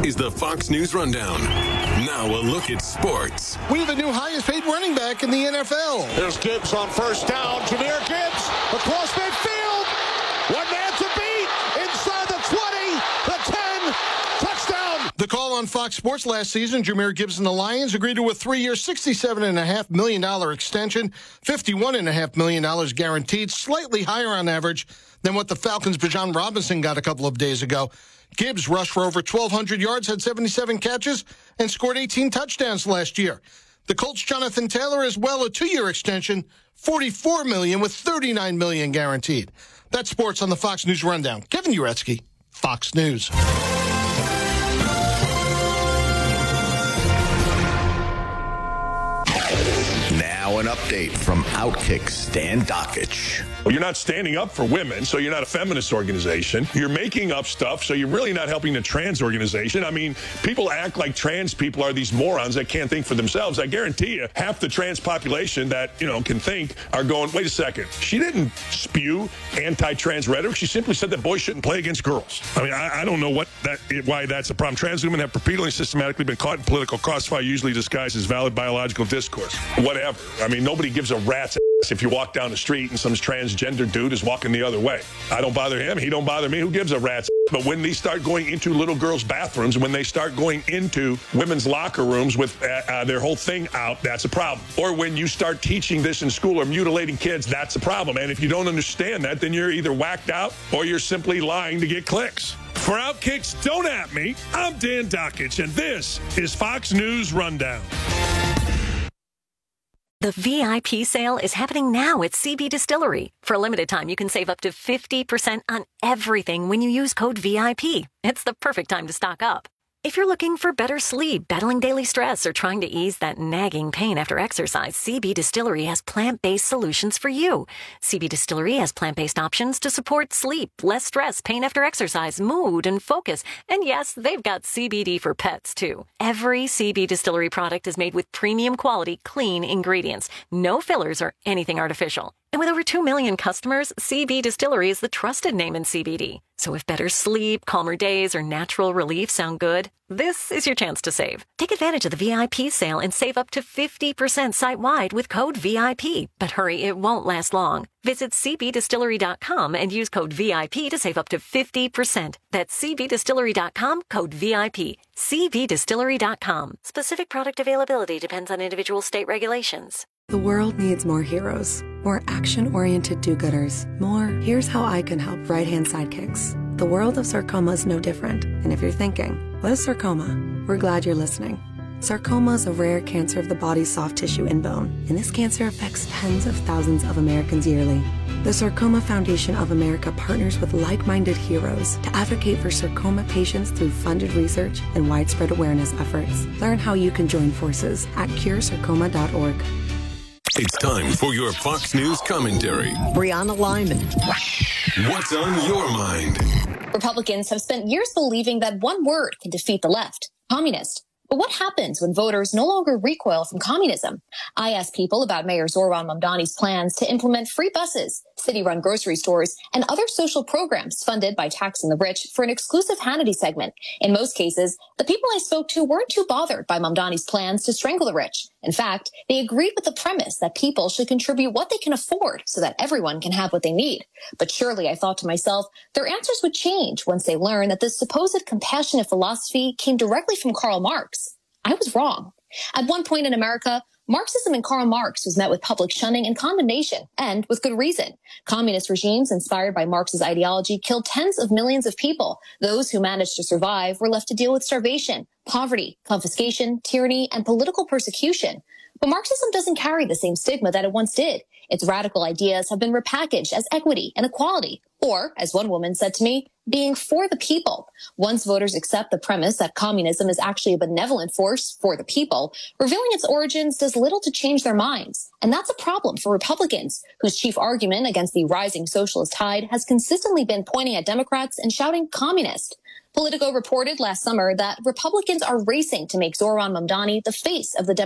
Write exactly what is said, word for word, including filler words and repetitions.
is the Fox News Rundown. Now a look at sports. We have a new highest paid running back in the N F L. There's Gibbs on first down. Jahmyr Gibbs across midfield. One man to beat. Inside the twenty, the ten. Touchdown. The call on Fox Sports last season, Jahmyr Gibbs and the Lions agreed to a three-year, sixty-seven point five million dollars extension, fifty-one point five million dollars guaranteed, slightly higher on average than what the Falcons' Bijan Robinson got a couple of days ago. Gibbs rushed for over twelve hundred yards, had seventy-seven catches, and scored eighteen touchdowns last year. The Colts' Jonathan Taylor as well, a two-year extension, forty-four million dollars with thirty-nine million dollars guaranteed. That's sports on the Fox News Rundown. Kevin Uretsky, Fox News. Now an update from Outkick Stan Dakich. Well, you're not standing up for women, so you're not a feminist organization. You're making up stuff, so you're really not helping the trans organization. I mean, people act like trans people are these morons that can't think for themselves. I guarantee you, half the trans population that, you know, can think are going, wait a second, she didn't spew anti-trans rhetoric. She simply said that boys shouldn't play against girls. I mean, I, I don't know what that why that's a problem. Trans women have repeatedly and systematically been caught in political crossfire, usually disguised as valid biological discourse. Whatever. I mean, nobody gives a rat's ass if you walk down the street and some transgender dude is walking the other way. I don't bother him. He don't bother me. Who gives a rat's ass? But when they start going into little girls' bathrooms, when they start going into women's locker rooms with uh, uh, their whole thing out, that's a problem. Or when you start teaching this in school or mutilating kids, that's a problem. And if you don't understand that, then you're either whacked out or you're simply lying to get clicks. For Outkick's Don't At Me, I'm Dan Dakich, and this is Fox News Rundown. The V I P sale is happening now at C B Distillery. For a limited time, you can save up to fifty percent on everything when you use code V I P. It's the perfect time to stock up. If you're looking for better sleep, battling daily stress, or trying to ease that nagging pain after exercise, C B Distillery has plant-based solutions for you. C B Distillery has plant-based options to support sleep, less stress, pain after exercise, mood, and focus. And yes, they've got C B D for pets, too. Every C B Distillery product is made with premium quality, clean ingredients. No fillers or anything artificial. And with over two million customers, C B Distillery is the trusted name in C B D. So if better sleep, calmer days, or natural relief sound good, this is your chance to save. Take advantage of the V I P sale and save up to fifty percent site-wide with code V I P. But hurry, it won't last long. Visit c b distillery dot com and use code V I P to save up to fifty percent. That's c b distillery dot com, code V I P. c b distillery dot com. Specific product availability depends on individual state regulations. The world needs more heroes, more action-oriented do-gooders, more here's how I can help right-hand sidekicks. The world of sarcoma is no different. And if you're thinking, what is sarcoma? We're glad you're listening. Sarcoma is a rare cancer of the body's soft tissue and bone, and this cancer affects tens of thousands of Americans yearly. The Sarcoma Foundation of America partners with like-minded heroes to advocate for sarcoma patients through funded research and widespread awareness efforts. Learn how you can join forces at cure sarcoma dot org. It's time for your Fox News commentary. Brianna Lyman. What's on your mind? Republicans have spent years believing that one word can defeat the left: communist. But what happens when voters no longer recoil from communism? I asked people about Mayor Zohran Mamdani's plans to implement free buses, city-run grocery stores, and other social programs funded by taxing the rich for an exclusive Hannity segment. In most cases, the people I spoke to weren't too bothered by Mamdani's plans to strangle the rich. In fact, they agreed with the premise that people should contribute what they can afford so that everyone can have what they need. But surely, I thought to myself, their answers would change once they learned that this supposed compassionate philosophy came directly from Karl Marx. I was wrong. At one point in America, Marxism and Karl Marx was met with public shunning and condemnation, and with good reason. Communist regimes inspired by Marx's ideology killed tens of millions of people. Those who managed to survive were left to deal with starvation, poverty, confiscation, tyranny, and political persecution. But Marxism doesn't carry the same stigma that it once did. Its radical ideas have been repackaged as equity and equality, or, as one woman said to me, being for the people. Once voters accept the premise that communism is actually a benevolent force for the people, revealing its origins does little to change their minds. And that's a problem for Republicans, whose chief argument against the rising socialist tide has consistently been pointing at Democrats and shouting communist. Politico reported last summer that Republicans are racing to make Zohran Mamdani the face of the Democratic